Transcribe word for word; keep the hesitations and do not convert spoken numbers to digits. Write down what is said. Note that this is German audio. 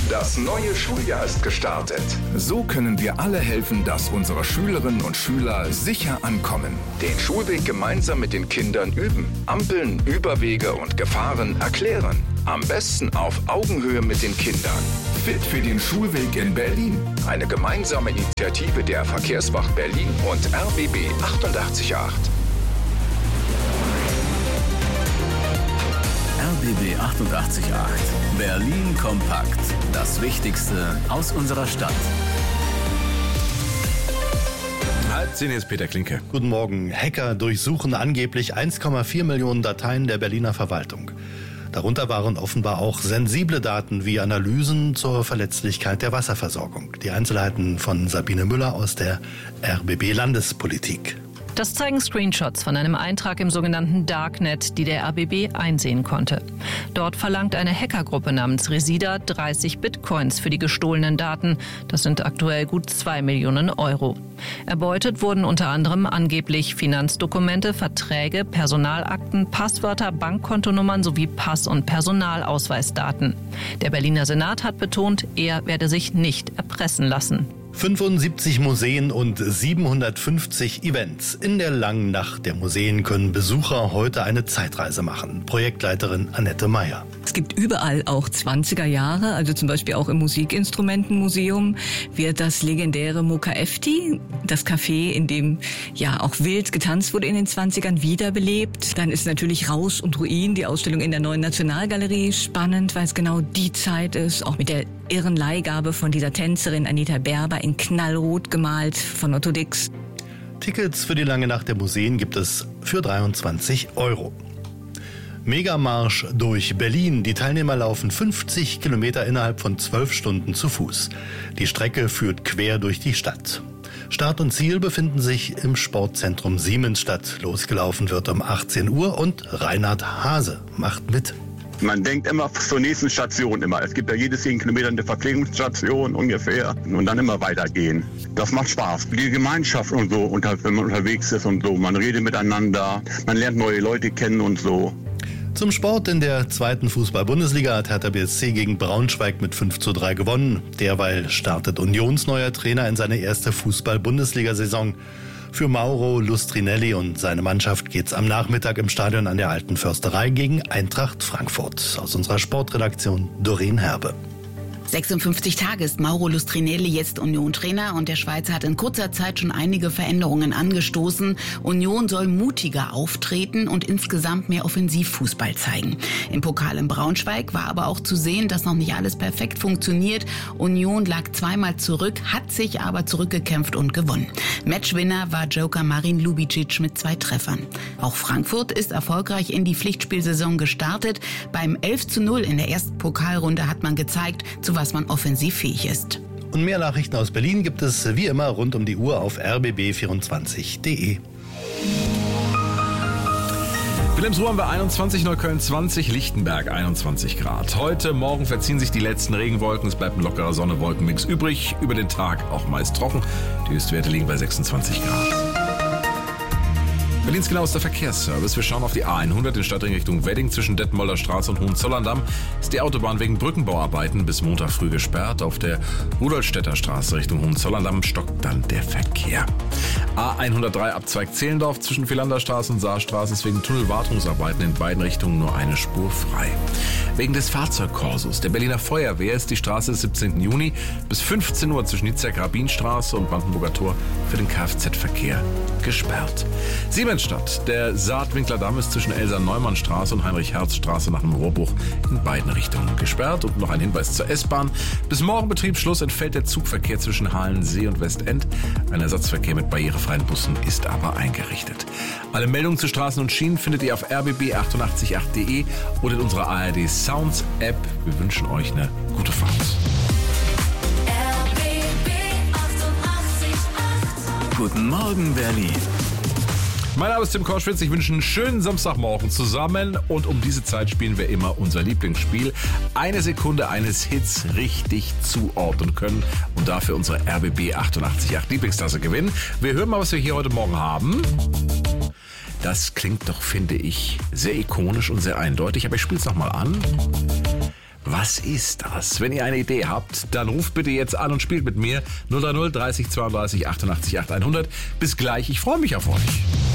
Das neue Schuljahr ist gestartet. So können wir alle helfen, dass unsere Schülerinnen und Schüler sicher ankommen. Den Schulweg gemeinsam mit den Kindern üben. Ampeln, Überwege und Gefahren erklären. Am besten auf Augenhöhe mit den Kindern. Fit für den Schulweg in Berlin. Eine gemeinsame Initiative der Verkehrswacht Berlin und R B B achtundachtzig Komma acht. R B B achtundachtzig Komma acht. Berlin kompakt. Das Wichtigste aus unserer Stadt. Halb zehn ist Peter Klinke. Guten Morgen. Hacker durchsuchen angeblich eins Komma vier Millionen Dateien der Berliner Verwaltung. Darunter waren offenbar auch sensible Daten wie Analysen zur Verletzlichkeit der Wasserversorgung. Die Einzelheiten von Sabine Müller aus der R B B Landespolitik. Das zeigen Screenshots von einem Eintrag im sogenannten Darknet, die der R B B einsehen konnte. Dort verlangt eine Hackergruppe namens Resida dreißig Bitcoins für die gestohlenen Daten. Das sind aktuell gut zwei Millionen Euro. Erbeutet wurden unter anderem angeblich Finanzdokumente, Verträge, Personalakten, Passwörter, Bankkontonummern sowie Pass- und Personalausweisdaten. Der Berliner Senat hat betont, er werde sich nicht erpressen lassen. fünfundsiebzig Museen und siebenhundertfünfzig Events. In der langen Nacht der Museen können Besucher heute eine Zeitreise machen. Projektleiterin Annette Meyer. Es gibt überall auch zwanziger Jahre, also zum Beispiel auch im Musikinstrumentenmuseum wird das legendäre Mokafti, das Café, in dem ja auch wild getanzt wurde in den zwanzigern, wiederbelebt. Dann ist natürlich Rausch und Ruin, die Ausstellung in der Neuen Nationalgalerie, spannend, weil es genau die Zeit ist, auch mit der irren Leihgabe von dieser Tänzerin Anita Berber in Knallrot gemalt von Otto Dix. Tickets für die lange Nacht der Museen gibt es für dreiundzwanzig Euro. Megamarsch durch Berlin. Die Teilnehmer laufen fünfzig Kilometer innerhalb von zwölf Stunden zu Fuß. Die Strecke führt quer durch die Stadt. Start und Ziel befinden sich im Sportzentrum Siemensstadt. Losgelaufen wird um achtzehn Uhr und Reinhard Hase macht mit. Man denkt immer zur nächsten Station immer. Es gibt ja jede zehn Kilometer eine Verpflegungsstation ungefähr und dann immer weitergehen. Das macht Spaß. Die Gemeinschaft und so, wenn man unterwegs ist und so. Man redet miteinander, man lernt neue Leute kennen und so. Zum Sport: In der zweiten Fußball-Bundesliga hat Hertha B S C gegen Braunschweig mit fünf zu drei gewonnen. Derweil startet Unions neuer Trainer in seine erste Fußball-Bundesliga-Saison. Für Mauro Lustrinelli und seine Mannschaft geht's am Nachmittag im Stadion an der Alten Försterei gegen Eintracht Frankfurt. Aus unserer Sportredaktion Doreen Herbe. sechsundfünfzig Tage ist Mauro Lustrinelli jetzt Union-Trainer und der Schweizer hat in kurzer Zeit schon einige Veränderungen angestoßen. Union soll mutiger auftreten und insgesamt mehr Offensivfußball zeigen. Im Pokal in Braunschweig war aber auch zu sehen, dass noch nicht alles perfekt funktioniert. Union lag zweimal zurück, hat sich aber zurückgekämpft und gewonnen. Matchwinner war Joker Marin Lubicic mit zwei Treffern. Auch Frankfurt ist erfolgreich in die Pflichtspielsaison gestartet. Beim elf zu null in der ersten Pokalrunde hat man gezeigt, zu was man offensiv fähig ist. Und mehr Nachrichten aus Berlin gibt es wie immer rund um die Uhr auf r b b vierundzwanzig punkt d e. Wilhelmsruhe haben wir einundzwanzig, Neukölln zwanzig, Lichtenberg einundzwanzig Grad. Heute Morgen verziehen sich die letzten Regenwolken, es bleibt ein lockerer Sonne-Wolkenmix übrig. Über den Tag auch meist trocken. Die Höchstwerte liegen bei sechsundzwanzig Grad. Berlins genauester Verkehrsservice. Wir schauen auf die A hundert in Stadtring Richtung Wedding. Zwischen Detmolder Straße und Hohenzollern-Damm ist die Autobahn wegen Brückenbauarbeiten bis Montag früh gesperrt. Auf der Rudolstädter Straße Richtung Hohenzollern-Damm stockt dann der Verkehr. A hundertdrei Abzweig Zehlendorf zwischen Philanderstraße und Saarstraße ist wegen Tunnelwartungsarbeiten in beiden Richtungen nur eine Spur frei. Wegen des Fahrzeugkorsos der Berliner Feuerwehr ist die Straße des siebzehnten Juni bis fünfzehn Uhr zwischen Nizza-Grabinstraße und Brandenburger Tor für den Kfz-Verkehr gesperrt. Siemensstadt. Der Saatwinkler Damm ist zwischen Elsa-Neumann-Straße und Heinrich-Herz-Straße nach einem Rohrbruch in beiden Richtungen gesperrt. Und noch ein Hinweis zur S-Bahn. Bis morgen Betriebsschluss entfällt der Zugverkehr zwischen Halensee und Westend. Ein Ersatzverkehr mit barrierefreien Bussen ist aber eingerichtet. Alle Meldungen zu Straßen und Schienen findet ihr auf r b b achtundachtzig Punkt acht punkt d e oder in unserer A R D Sounds App. Wir wünschen euch eine gute Fahrt. R B B achtundachtzig Komma acht. Guten Morgen, Berlin. Mein Name ist Tim Korschwitz, ich wünsche einen schönen Samstagmorgen zusammen und um diese Zeit spielen wir immer unser Lieblingsspiel. Eine Sekunde eines Hits richtig zuordnen können und dafür unsere R B B achtundachtzig Komma acht Lieblingstasse gewinnen. Wir hören mal, was wir hier heute Morgen haben. Das klingt doch, finde ich, sehr ikonisch und sehr eindeutig, aber ich spiele es nochmal an. Was ist das? Wenn ihr eine Idee habt, dann ruft bitte jetzt an und spielt mit mir null drei null dreißig zweiunddreißig achtundachtzig achthundert. Bis gleich, ich freue mich auf euch.